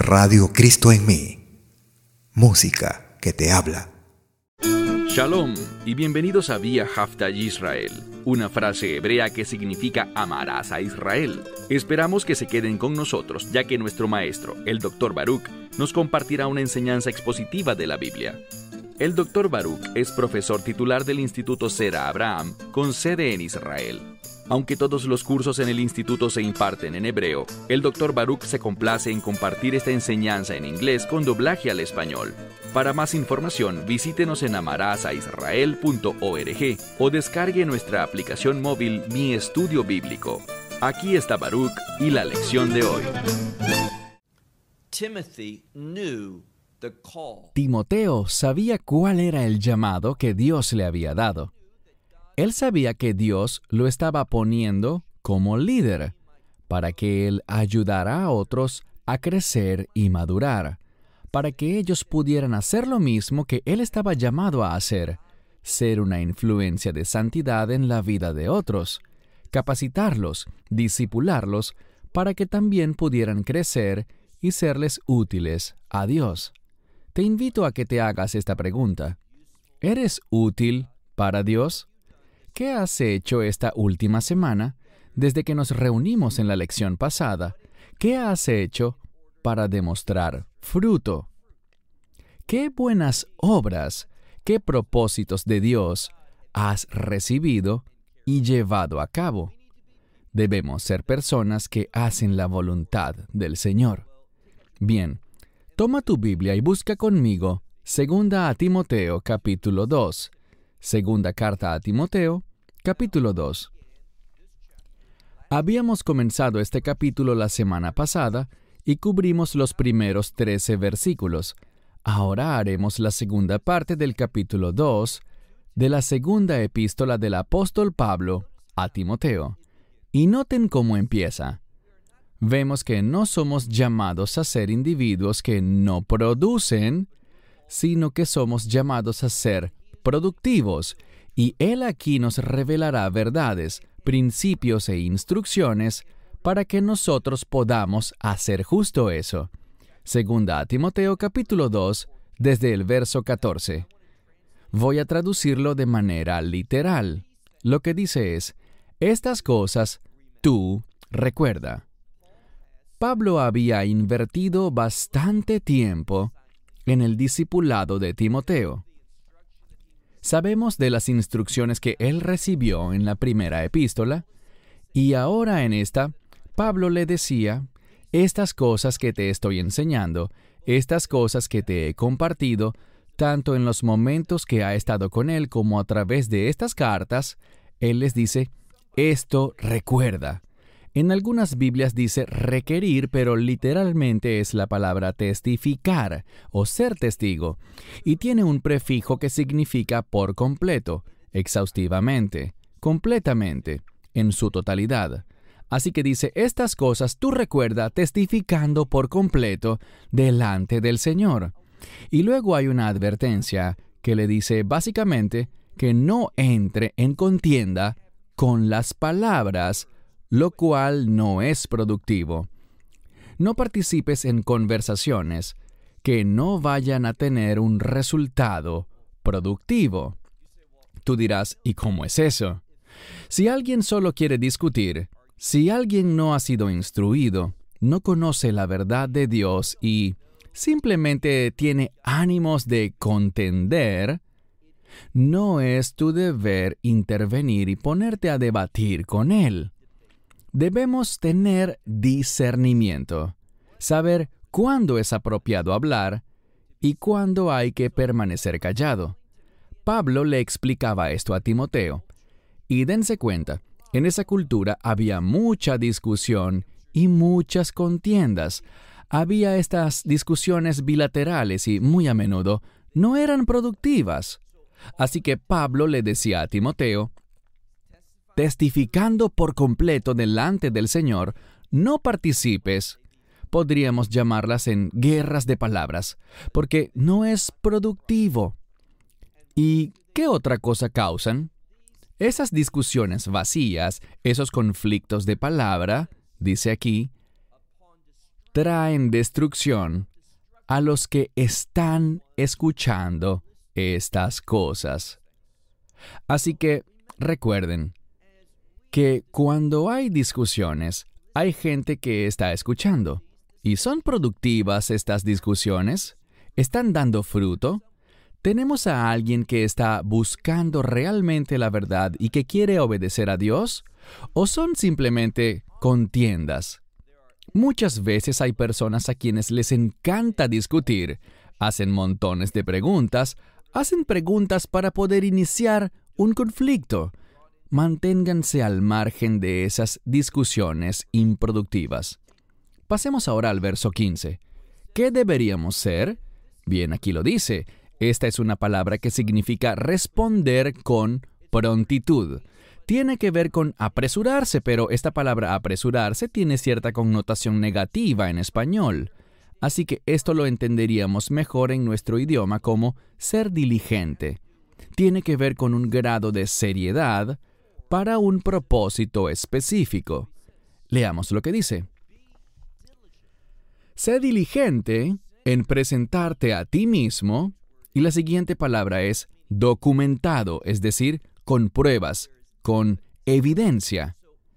Radio Cristo en mí. Música que te habla. Shalom y bienvenidos a Vía Hafta Yisrael, una frase hebrea que significa amarás a Israel. Esperamos que se queden con nosotros, ya que nuestro maestro, el Dr. Baruch, nos compartirá una enseñanza expositiva de la Biblia. El Dr. Baruch es profesor titular del Instituto Zera Abraham, con sede en Israel. Aunque todos los cursos en el instituto se imparten en hebreo, el Dr. Baruch se complace en compartir esta enseñanza en inglés con doblaje al español. Para más información, visítenos en amarasaisrael.org o descargue nuestra aplicación móvil Mi Estudio Bíblico. Aquí está Baruch y la lección de hoy. Timoteo sabía cuál era el llamado que Dios le había dado. Él sabía que Dios lo estaba poniendo como líder para que él ayudara a otros a crecer y madurar, para que ellos pudieran hacer lo mismo que él estaba llamado a hacer, ser una influencia de santidad en la vida de otros, capacitarlos, discipularlos, para que también pudieran crecer y serles útiles a Dios. Te invito a que te hagas esta pregunta. ¿Eres útil para Dios? ¿Qué has hecho esta última semana, desde que nos reunimos en la lección pasada? ¿Qué has hecho para demostrar fruto? ¿Qué buenas obras, qué propósitos de Dios has recibido y llevado a cabo? Debemos ser personas que hacen la voluntad del Señor. Bien, toma tu Biblia y busca conmigo 2 a Timoteo capítulo 2. Segunda carta a Timoteo, capítulo 2. Habíamos comenzado este capítulo la semana pasada y cubrimos los primeros 13 versículos. Ahora haremos la segunda parte del capítulo 2 de la segunda epístola del apóstol Pablo a Timoteo. Y noten cómo empieza. Vemos que no somos llamados a ser individuos que no producen, sino que somos llamados a ser productivos, y Él aquí nos revelará verdades, principios e instrucciones para que nosotros podamos hacer justo eso. Segunda a Timoteo capítulo 2, desde el verso 14. Voy a traducirlo de manera literal. Lo que dice es, estas cosas tú recuerda. Pablo había invertido bastante tiempo en el discipulado de Timoteo. Sabemos de las instrucciones que él recibió en la primera epístola, y ahora en esta, Pablo le decía, estas cosas que te estoy enseñando, estas cosas que te he compartido, tanto en los momentos que ha estado con él como a través de estas cartas, él les dice, esto recuerda. En algunas Biblias dice requerir, pero literalmente es la palabra testificar o ser testigo, y tiene un prefijo que significa por completo, exhaustivamente, completamente, en su totalidad. Así que dice, estas cosas tú recuerda testificando por completo delante del Señor. Y luego hay una advertencia que le dice básicamente que no entre en contienda con las palabras, lo cual no es productivo. No participes en conversaciones que no vayan a tener un resultado productivo. Tú dirás, ¿y cómo es eso? Si alguien solo quiere discutir, si alguien no ha sido instruido, no conoce la verdad de Dios y simplemente tiene ánimos de contender, no es tu deber intervenir y ponerte a debatir con él. Debemos tener discernimiento, saber cuándo es apropiado hablar y cuándo hay que permanecer callado. Pablo le explicaba esto a Timoteo. Y dense cuenta, en esa cultura había mucha discusión y muchas contiendas. Había estas discusiones bilaterales y muy a menudo no eran productivas. Así que Pablo le decía a Timoteo, testificando por completo delante del Señor, no participes, podríamos llamarlas en guerras de palabras, porque no es productivo. ¿Y qué otra cosa causan? Esas discusiones vacías, esos conflictos de palabra, dice aquí, traen destrucción a los que están escuchando estas cosas. Así que recuerden que cuando hay discusiones, hay gente que está escuchando. ¿Y son productivas estas discusiones? ¿Están dando fruto? ¿Tenemos a alguien que está buscando realmente la verdad y que quiere obedecer a Dios? ¿O son simplemente contiendas? Muchas veces hay personas a quienes les encanta discutir, hacen montones de preguntas, hacen preguntas para poder iniciar un conflicto. Manténganse al margen de esas discusiones improductivas. Pasemos ahora al verso 15. ¿Qué deberíamos ser? Bien, aquí lo dice. Esta es una palabra que significa responder con prontitud. Tiene que ver con apresurarse, pero esta palabra apresurarse tiene cierta connotación negativa en español. Así que esto lo entenderíamos mejor en nuestro idioma como ser diligente. Tiene que ver con un grado de seriedad para un propósito específico. Leamos lo que dice. Sé diligente en presentarte a ti mismo, y la siguiente palabra es documentado, es decir, con pruebas, con evidencia.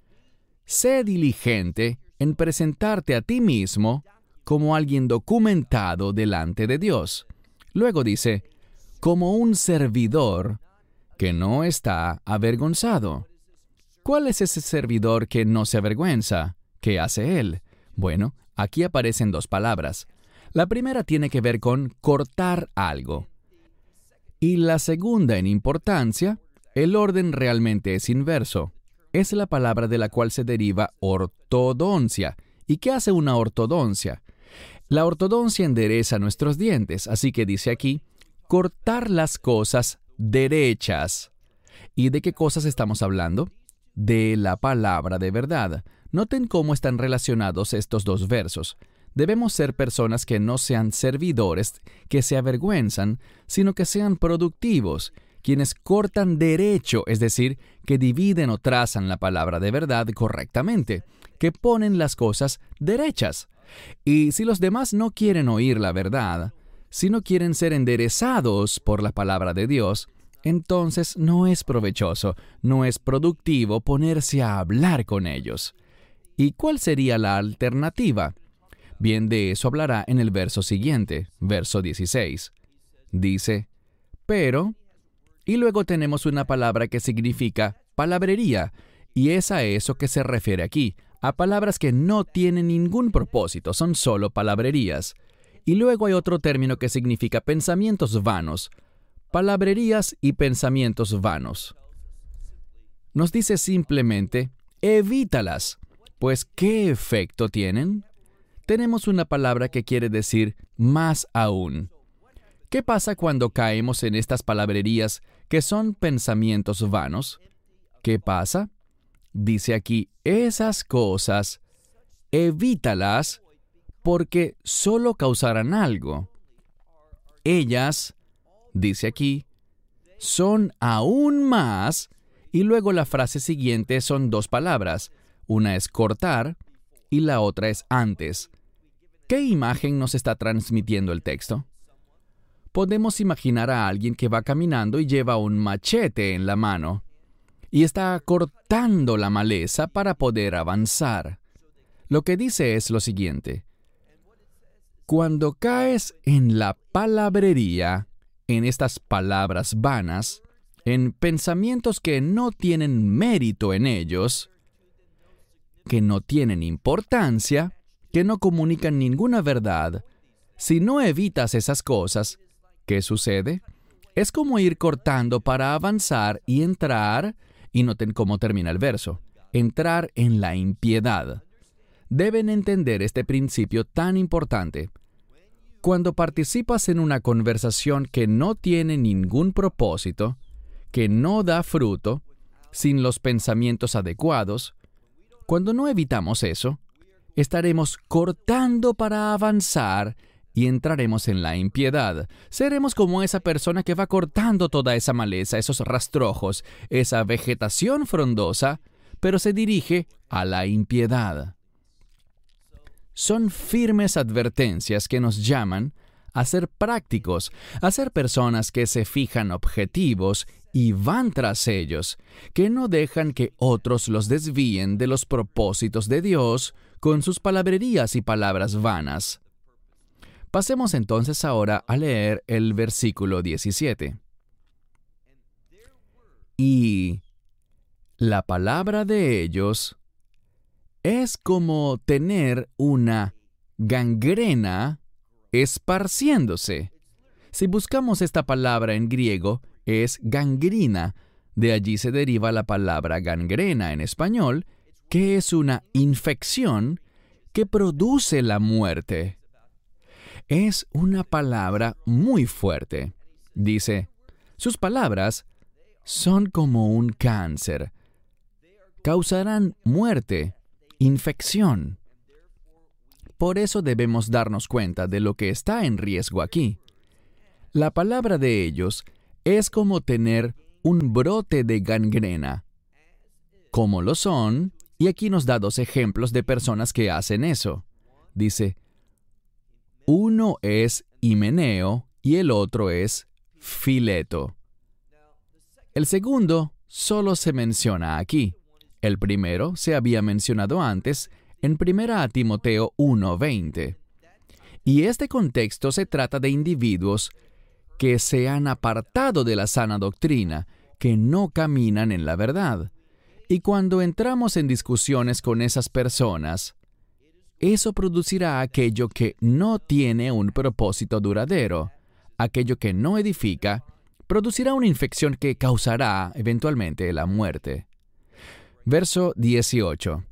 Sé diligente en presentarte a ti mismo como alguien documentado delante de Dios. Luego dice, como un servidor que no está avergonzado. ¿Cuál es ese servidor que no se avergüenza? ¿Qué hace él? Bueno, aquí aparecen dos palabras. La primera tiene que ver con cortar algo. Y la segunda en importancia, el orden realmente es inverso. Es la palabra de la cual se deriva ortodoncia. ¿Y qué hace una ortodoncia? La ortodoncia endereza nuestros dientes, así que dice aquí, cortar las cosas derechas. ¿Y de qué cosas estamos hablando? De la palabra de verdad. Noten cómo están relacionados estos dos versos. Debemos ser personas que no sean servidores, que se avergüenzan, sino que sean productivos, quienes cortan derecho, es decir, que dividen o trazan la palabra de verdad correctamente, que ponen las cosas derechas. Y si los demás no quieren oír la verdad, si no quieren ser enderezados por la palabra de Dios, entonces no es provechoso, no es productivo ponerse a hablar con ellos. ¿Y cuál sería la alternativa? Bien, de eso hablará en el verso siguiente, verso 16. Dice, pero, y luego tenemos una palabra que significa palabrería, y es a eso que se refiere aquí, a palabras que no tienen ningún propósito, son solo palabrerías. Y luego hay otro término que significa pensamientos vanos, palabrerías y pensamientos vanos. Nos dice simplemente, evítalas, pues ¿qué efecto tienen? Tenemos una palabra que quiere decir más aún. ¿Qué pasa cuando caemos en estas palabrerías que son pensamientos vanos? ¿Qué pasa? Dice aquí, esas cosas, evítalas porque solo causarán algo. Ellas, dice aquí, son aún más, y luego la frase siguiente son dos palabras. Una es cortar y la otra es antes. ¿Qué imagen nos está transmitiendo el texto? Podemos imaginar a alguien que va caminando y lleva un machete en la mano y está cortando la maleza para poder avanzar. Lo que dice es lo siguiente. Cuando caes en la palabrería, en estas palabras vanas, en pensamientos que no tienen mérito en ellos, que no tienen importancia, que no comunican ninguna verdad, si no evitas esas cosas, ¿qué sucede? Es como ir cortando para avanzar y entrar, y noten cómo termina el verso, entrar en la impiedad. Deben entender este principio tan importante. Cuando participas en una conversación que no tiene ningún propósito, que no da fruto, sin los pensamientos adecuados, cuando no evitamos eso, estaremos cortando para avanzar y entraremos en la impiedad. Seremos como esa persona que va cortando toda esa maleza, esos rastrojos, esa vegetación frondosa, pero se dirige a la impiedad. son firmes advertencias que nos llaman a ser prácticos, a ser personas que se fijan objetivos y van tras ellos, que no dejan que otros los desvíen de los propósitos de Dios con sus palabrerías y palabras vanas. Pasemos entonces ahora a leer el versículo 17. Y la palabra de ellos es como tener una gangrena esparciéndose. Si buscamos esta palabra en griego, es gangrina. De allí se deriva la palabra gangrena en español, que es una infección que produce la muerte. Es una palabra muy fuerte. Dice, sus palabras son como un cáncer. Causarán muerte, infección. Por eso debemos darnos cuenta de lo que está en riesgo aquí. La palabra de ellos es como tener un brote de gangrena. ¿Cómo lo son? Y aquí nos da 2 ejemplos de personas que hacen eso. Dice, uno es Himeneo y el otro es Fileto. El segundo solo se menciona aquí. El primero se había mencionado antes en 1 Timoteo 1:20. Y este contexto se trata de individuos que se han apartado de la sana doctrina, que no caminan en la verdad. Y cuando entramos en discusiones con esas personas, eso producirá aquello que no tiene un propósito duradero. Aquello que no edifica, producirá una infección que causará eventualmente la muerte. Verso 18.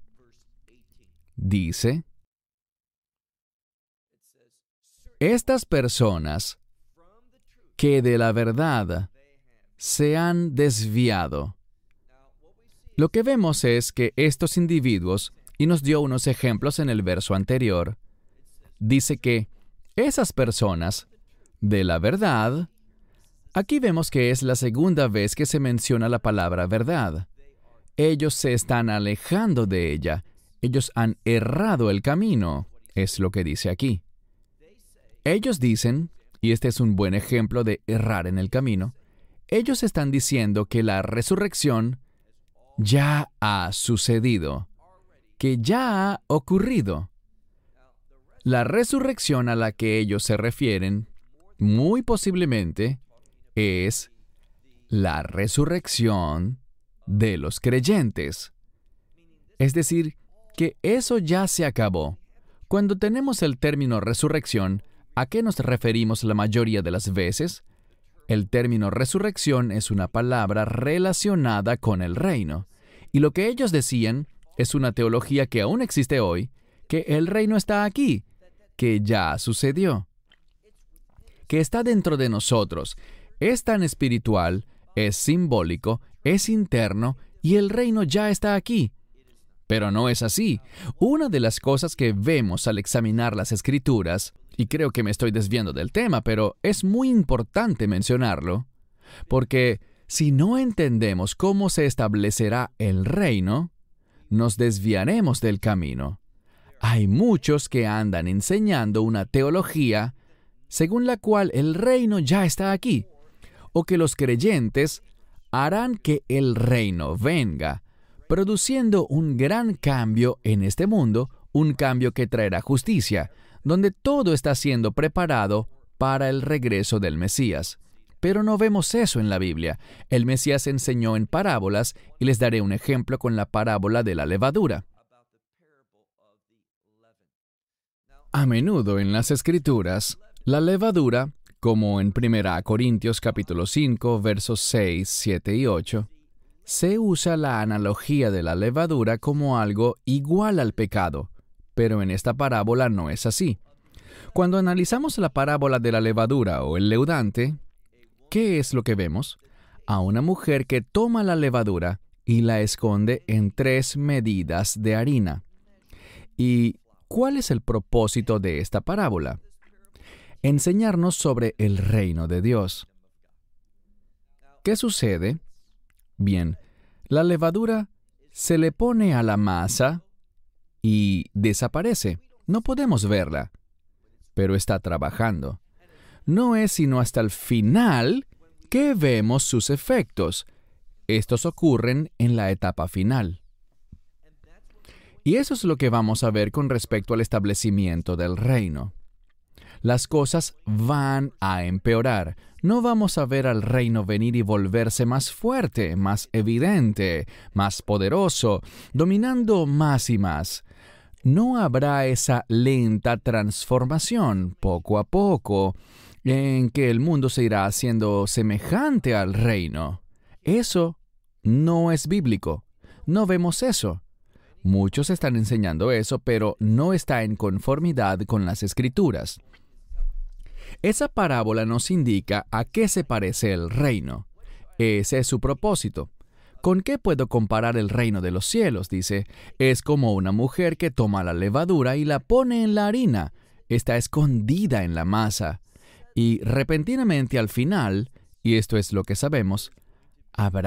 Dice, estas personas que de la verdad se han desviado. Lo que vemos es que estos individuos, y nos dio unos ejemplos en el verso anterior, dice que esas personas de la verdad, aquí vemos que es la segunda vez que se menciona la palabra verdad. Ellos se están alejando de ella. Ellos han errado el camino, es lo que dice aquí. Ellos dicen, y este es un buen ejemplo de errar en el camino, ellos están diciendo que la resurrección ya ha sucedido, que ya ha ocurrido. La resurrección a la que ellos se refieren, muy posiblemente, es la resurrección de los creyentes. Es decir, que eso ya se acabó. Cuando tenemos el término resurrección, ¿a qué nos referimos la mayoría de las veces? El término resurrección es una palabra relacionada con el reino. Y lo que ellos decían es una teología que aún existe hoy, que el reino está aquí, que ya sucedió, que está dentro de nosotros, es tan espiritual, es simbólico, es interno, y el reino ya está aquí. Pero no es así. Una de las cosas que vemos al examinar las Escrituras, y creo que me estoy desviando del tema, pero es muy importante mencionarlo, porque si no entendemos cómo se establecerá el reino, nos desviaremos del camino. Hay muchos que andan enseñando una teología según la cual el reino ya está aquí, o que los creyentes harán que el reino venga, produciendo un gran cambio en este mundo, un cambio que traerá justicia, donde todo está siendo preparado para el regreso del Mesías. Pero no vemos eso en la Biblia. El Mesías enseñó en parábolas, y les daré un ejemplo con la parábola de la levadura. A menudo en las Escrituras, la levadura, como en 1 Corintios capítulo 5, versos 6, 7 y 8, se usa la analogía de la levadura como algo igual al pecado, pero en esta parábola no es así. Cuando analizamos la parábola de la levadura o el leudante, ¿qué es lo que vemos? A una mujer que toma la levadura y la esconde en 3 medidas de harina. ¿Y cuál es el propósito de esta parábola? Enseñarnos sobre el reino de Dios. ¿Qué sucede? Bien, la levadura se le pone a la masa y desaparece. No podemos verla, pero está trabajando. No es sino hasta el final que vemos sus efectos. Estos ocurren en la etapa final. Y eso es lo que vamos a ver con respecto al establecimiento del reino. Las cosas van a empeorar. No vamos a ver al reino venir y volverse más fuerte, más evidente, más poderoso, dominando más y más. No habrá esa lenta transformación, poco a poco, en que el mundo se irá haciendo semejante al reino. Eso no es bíblico. No vemos eso. Muchos están enseñando eso, pero no está en conformidad con las Escrituras. Esa parábola nos indica a qué se parece el reino. Ese es su propósito. ¿Con qué puedo comparar el reino de los cielos? Dice, es como una mujer que toma la levadura y la pone en la harina. Está escondida en la masa. Y repentinamente al final, y esto es lo que sabemos, habrá